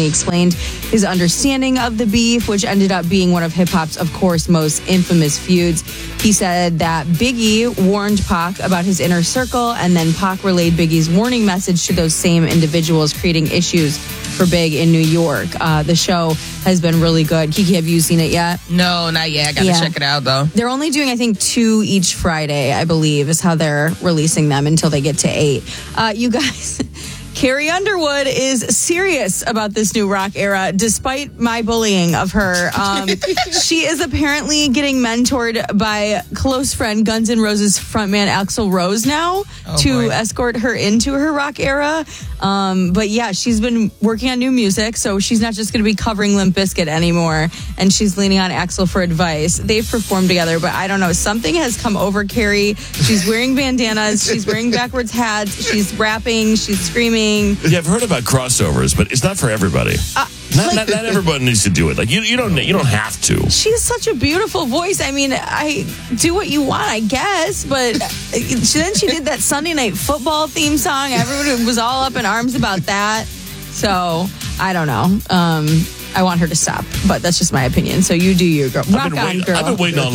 he explained his understanding of the beef, which ended up being one of hip-hop's, of course, most infamous feuds. He said that Biggie warned Pac about his inner circle, and then Pac relayed Biggie's warning message to those same individuals, creating issues for Big in New York. The show has been really good. Kiki, have you seen it yet? No, not yet. I got to check it out, though. They're only doing, I think, 2 each Friday, I believe, is how they're releasing them until they get to 8. You guys... Carrie Underwood is serious about this new rock era, despite my bullying of her. She is apparently getting mentored by close friend Guns N' Roses frontman Axl Rose now escort her into her rock era. But yeah, she's been working on new music, so she's not just going to be covering Limp Bizkit anymore, and she's leaning on Axl for advice. They've performed together, but I don't know. Something has come over Carrie. She's wearing bandanas. She's wearing backwards hats. She's rapping. She's screaming. Yeah, I've heard about crossovers, but it's not for everybody. Not everybody needs to do it. Like you don't have to. She has such a beautiful voice. I mean, I do what you want, I guess. But then she did that Sunday Night Football theme song. Everyone was all up in arms about that. So I don't know. I want her to stop, but that's just my opinion. So you do your girl. Rock on, girl. I've been waiting all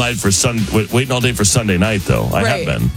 day for Sunday night, though. I have been.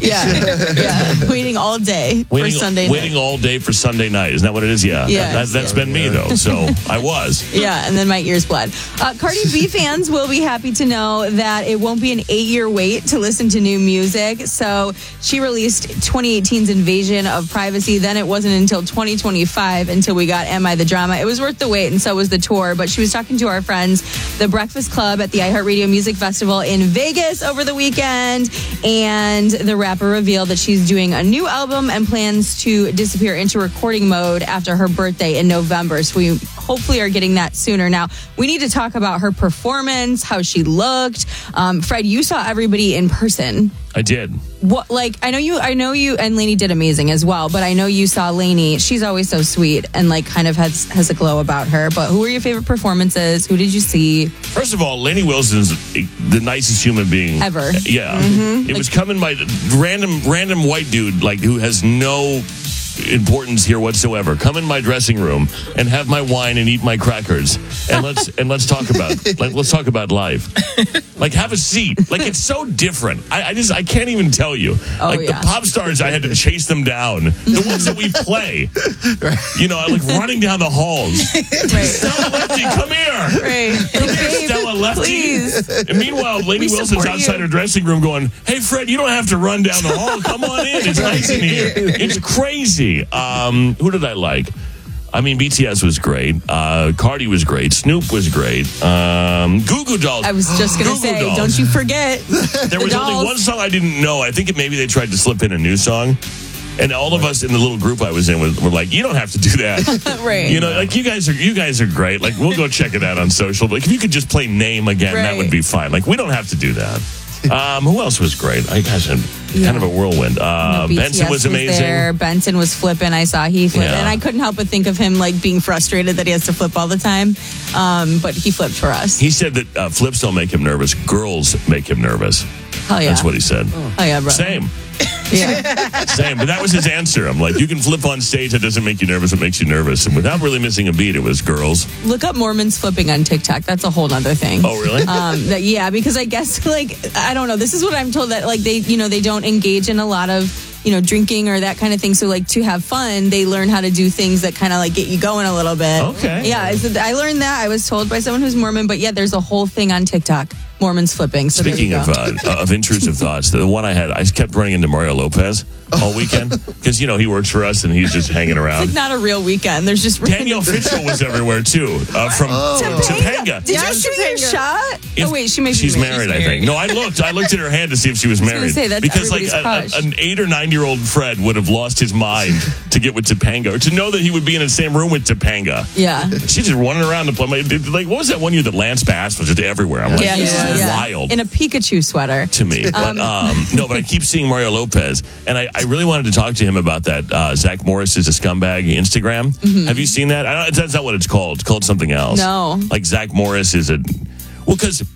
Yeah. Waiting all day for Sunday night. Waiting all day for Sunday night. Isn't that what it is? Yeah. That's been me, though. So I was. Yeah, and then my ears bled. Cardi B fans will be happy to know that it won't be an 8-year wait to listen to new music. So she released 2018's Invasion of Privacy. Then it wasn't until 2025 until we got Am I the Drama. It was worth the wait, and so was the tour. But she was talking to our friends, the Breakfast Club at the iHeartRadio Music Festival in Vegas over the weekend. And the rapper revealed that she's doing a new album and plans to disappear into recording mode after her birthday in November. So we hopefully are getting that sooner. Now, we need to talk about her performance, how she looked. Fred, you saw everybody in person. I did. What, like, I know you, and Lainey did amazing as well, but I know you saw Lainey. She's always so sweet and, like, kind of has a glow about her. But who were your favorite performances? Who did you see? First of all, Lainey Wilson's the nicest human being ever. Yeah. It was coming by random white dude, like, who has no importance here whatsoever. Come in my dressing room and have my wine and eat my crackers, and let's talk about life. Like, have a seat. Like, it's so different. I can't even tell you. The pop stars, I had to chase them down. The ones that we play, you know, like running down the halls. Right. Stella Lefty, come here. Right. Come here, Stella Lefty. Please. And meanwhile, Lainey Wilson's outside her dressing room going, "Hey, Fred, you don't have to run down the hall. Come on in. It's nice in here." It's crazy. Who did I like? I mean, BTS was great. Cardi was great. Snoop was great. Goo Goo Dolls. I was just going to say, Dolls. Don't you forget. There was only one song I didn't know. I think maybe they tried to slip in a new song. And all of us in the little group I was in were like, you don't have to do that. Right. You know, like, you guys are great. Like, we'll go check it out on social. Like, if you could just play Name again, that would be fine. Like, we don't have to do that. Who else was great? I guess kind of a whirlwind. Benson was amazing. There. Benson was flipping. I saw he flipped. And I couldn't help but think of him, like, being frustrated that he has to flip all the time. But he flipped for us. He said that flips don't make him nervous. Girls make him nervous. Hell yeah. That's what he said. Oh yeah, bro. Same. Yeah. Same. But that was his answer. I'm like, you can flip on stage. That doesn't make you nervous. It makes you nervous. And without really missing a beat, it was girls. Look up Mormons flipping on TikTok. That's a whole nother thing. Oh, really? Because I guess, like, I don't know. This is what I'm told, that, like, they don't engage in a lot of, drinking or that kind of thing. So, like, to have fun, they learn how to do things that kind of, like, get you going a little bit. Okay. Yeah, I learned that. I was told by someone who's Mormon. But, yeah, there's a whole thing on TikTok. Mormons flipping. So speaking of intrusive thoughts, the one I kept running into Mario Lopez all weekend because, he works for us and he's just hanging around. It's like not a real weekend. There's just Danielle Fitchell was everywhere too, from Topanga. Did you shoot your shot? She's married, I think. No, I looked at her hand to see if she was married. I was gonna say, that's because like an 8 or 9 year old Fred would have lost his mind to get with Topanga, or to know that he would be in the same room with Topanga. Yeah, she's just running around the place. Like, what was that one year that Lance Bass was just everywhere? I'm like, this is wild. In a Pikachu sweater to me. But but I keep seeing Mario Lopez, and I really wanted to talk to him about that. Zach Morris is a scumbag Instagram. Mm-hmm. Have you seen that? That's not what it's called. It's called something else. No. Like, Zach Morris is because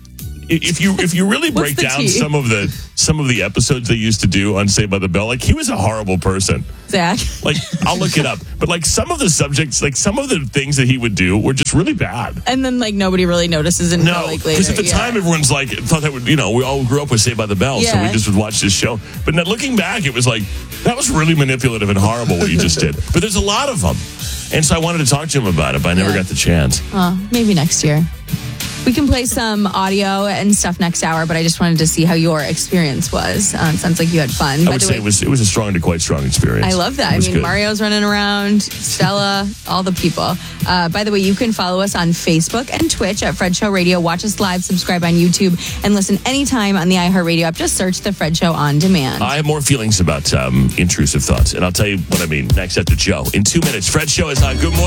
if you really break the down tea? some of the episodes they used to do on Saved by the Bell, like he was a horrible person. Zach. Like I'll look it up, but like some of the subjects, like some of the things that he would do were just really bad. And then like nobody really notices until No, like because later. at the time everyone's like thought that would, we all grew up with Saved by the Bell, so Yeah. we just would watch this show. But now looking back, it was like that was really manipulative and horrible what he just did. But there's a lot of them, and so I wanted to talk to him about it, but I never got the chance. Maybe next year. We can play some audio and stuff next hour, but I just wanted to see how your experience was. It sounds like you had fun. I would say it was a strong to quite strong experience. I love that. It was good. Mario's running around, Stella, all the people. By the way, you can follow us on Facebook and Twitch at Fred Show Radio. Watch us live, subscribe on YouTube, and listen anytime on the iHeartRadio app. Just search The Fred Show on demand. I have more feelings about intrusive thoughts, and I'll tell you what I mean next after Joe. In 2 minutes, Fred Show is on. Good morning.